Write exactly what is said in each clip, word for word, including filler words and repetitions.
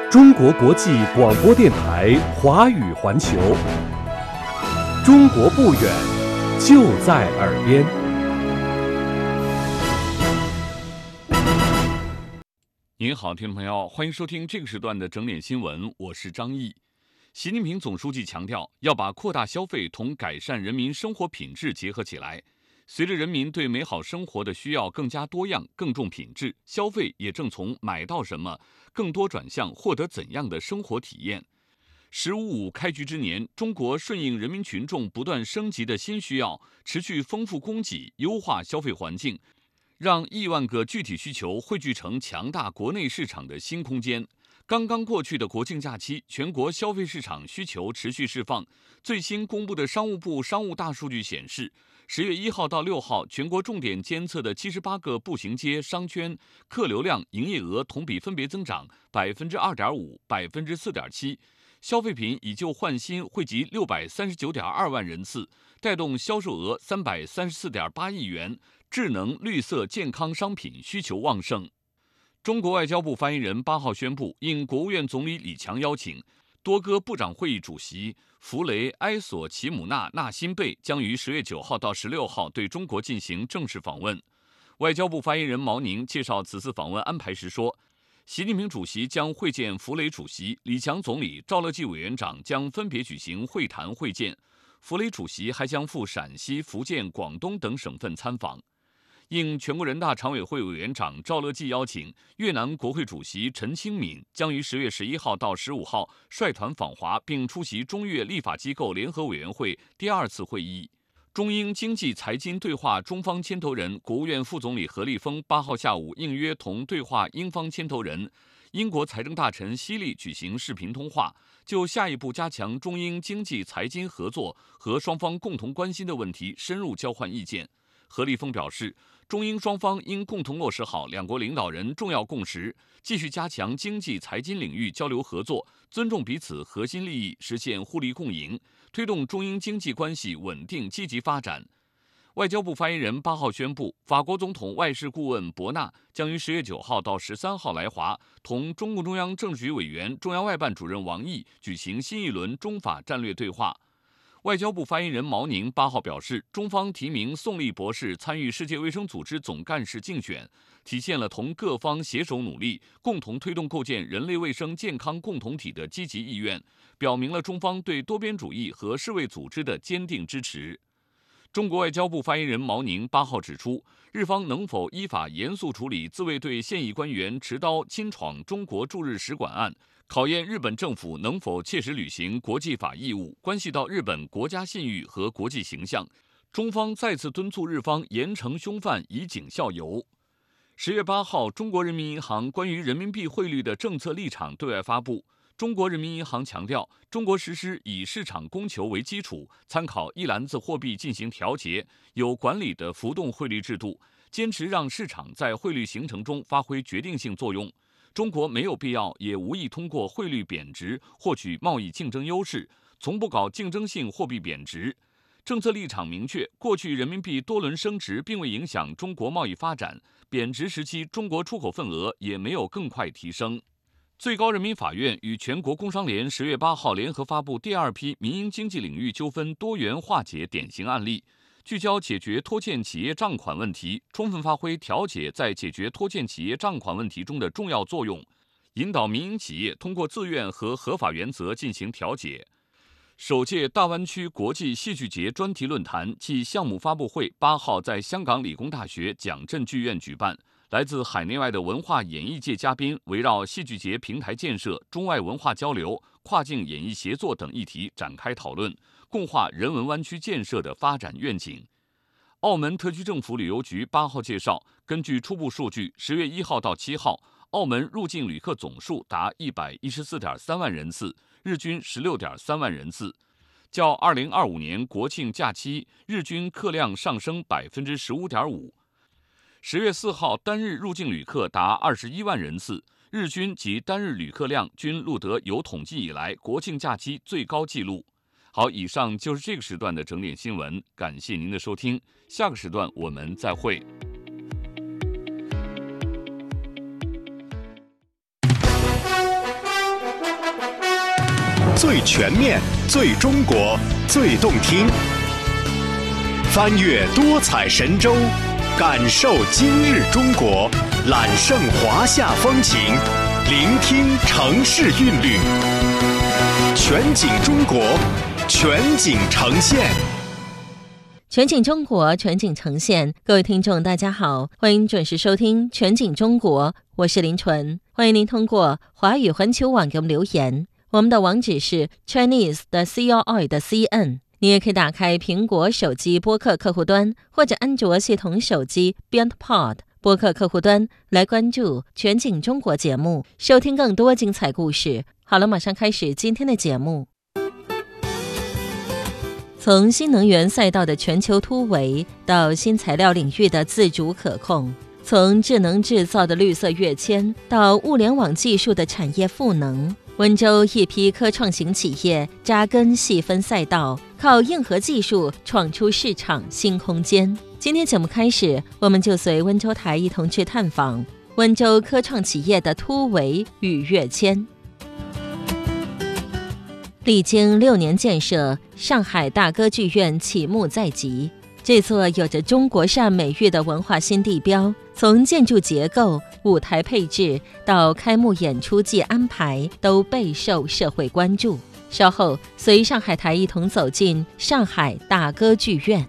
中国国际广播电台华语环球，中国不远，就在耳边。 您好，听众朋友，欢迎收听这个时段的整点新闻，我是张毅。习近平总书记强调，要把扩大消费同改善人民生活品质结合起来。随着人民对美好生活的需要更加多样、更重品质，消费也正从买到什么更多转向获得怎样的生活体验。十五五开局之年，中国顺应人民群众不断升级的新需要，持续丰富供给，优化消费环境，让亿万个具体需求汇聚成强大国内市场的新空间。刚刚过去的国庆假期，全国消费市场需求持续释放。最新公布的商务部商务大数据显示，十月一号到六号，全国重点监测的七十八个步行街、商圈客流量、营业额同比分别增长百分之二点五、百分之四点七。消费品以旧换新惠及六百三十九点二万人次，带动销售额三百三十四点八亿元。智能、绿色、健康商品需求旺盛。中国外交部发言人八号宣布，应国务院总理李强邀请，多个部长会议主席弗雷埃索齐姆纳纳辛贝将于十月九号到十六号对中国进行正式访问。外交部发言人毛宁介绍此次访问安排时说，习近平主席将会见弗雷主席，李强总理、赵乐际委员长将分别举行会谈会见。弗雷主席还将赴陕西、福建、广东等省份参访。应全国人大常委会委员长赵乐际邀请，越南国会主席陈清敏将于十月十一号到十五号率团访华，并出席中越立法机构联合委员会第二次会议。中英经济财经对话中方牵头人、国务院副总理何立峰八号下午应约同对话英方牵头人、英国财政大臣希利举行视频通话，就下一步加强中英经济财经合作和双方共同关心的问题深入交换意见。何立峰表示，中英双方应共同落实好两国领导人重要共识，继续加强经济财经领域交流合作，尊重彼此核心利益，实现互利共赢，推动中英经济关系稳定积极发展。外交部发言人八号宣布，法国总统外事顾问博纳将于十月九号到十三号来华，同中共中央政治局委员、中央外办主任王毅举行新一轮中法战略对话。外交部发言人毛宁八号表示，中方提名宋立博士参与世界卫生组织总干事竞选，体现了同各方携手努力，共同推动构建人类卫生健康共同体的积极意愿，表明了中方对多边主义和世卫组织的坚定支持。中国外交部发言人毛宁八号指出，日方能否依法严肃处理自卫队现役官员持刀侵闯中国驻日使馆案，考验日本政府能否切实履行国际法义务，关系到日本国家信誉和国际形象。中方再次敦促日方严惩凶犯，以儆效尤。十月八号，中国人民银行关于人民币汇率的政策立场对外发布。中国人民银行强调，中国实施以市场供求为基础，参考一篮子货币进行调节、有管理的浮动汇率制度，坚持让市场在汇率形成中发挥决定性作用。中国没有必要也无意通过汇率贬值获取贸易竞争优势，从不搞竞争性货币贬值。政策立场明确，过去人民币多轮升值并未影响中国贸易发展，贬值时期中国出口份额也没有更快提升。最高人民法院与全国工商联十月八号联合发布第二批民营经济领域纠纷多元化解典型案例，聚焦解决拖欠企业账款问题，充分发挥调解在解决拖欠企业账款问题中的重要作用，引导民营企业通过自愿和合法原则进行调解。首届大湾区国际戏剧节专题论坛暨项目发布会八号在香港理工大学蒋震剧院举办。来自海内外的文化演艺界嘉宾围绕戏剧节平台建设、中外文化交流、跨境演艺协作等议题展开讨论，共话人文湾区建设的发展愿景。澳门特区政府旅游局八号介绍，根据初步数据，十月一号到七号，澳门入境旅客总数达一百一十四点三万人次，日均十六点三万人次，较二零二五年国庆假期日均客量上升百分之十五点五。十月四号单日入境旅客达二十一万人次，日均及单日旅客量均录得有统计以来国庆假期最高纪录。好，以上就是这个时段的整点新闻，感谢您的收听，下个时段我们再会。 最全面、最中国、最动听。翻越多彩神州，感受今日中国，揽胜华夏风情，聆听城市韵律。全景中国，全景呈现。 全景中国，全景呈现。各位听众大家好，欢迎准时收听全景中国，我是林纯。欢迎您通过华语环球网给我们留言，我们的网址是 Chinese 的 C O I 的 C N。 你也可以打开苹果手机播客客户端或者安卓系统手机 BeyondPod 播客客户端来关注全景中国节目，收听更多精彩故事。好了，马上开始今天的节目。从新能源赛道的全球突围到新材料领域的自主可控，从智能制造的绿色跃迁到物联网技术的产业赋能，温州一批科创型企业扎根细分赛道，靠硬核技术闯出市场新空间。今天节目开始，我们就随温州台一同去探访温州科创企业的突围与跃迁。历经六年建设，上海大歌剧院启幕在即。这座有着中国扇美誉的文化新地标，从建筑结构、舞台配置到开幕演出季安排，都备受社会关注。稍后随上海台一同走进上海大歌剧院。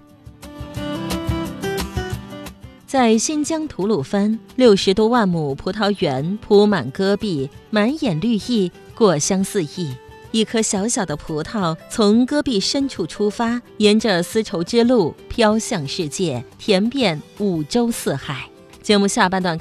在新疆吐鲁番，六十多万亩葡萄园铺满戈壁，满眼绿意，果香四溢。一颗小小的葡萄从戈壁深处出发，沿着丝绸之路飘向世界，甜遍五洲四海。节目下半段